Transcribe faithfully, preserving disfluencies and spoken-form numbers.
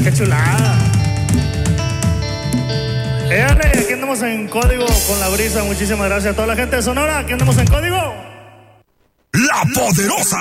Qué chulada. Éale, aquí andamos en código con la brisa. Muchísimas gracias a toda la gente de Sonora. Aquí andamos en código. La Poderosa.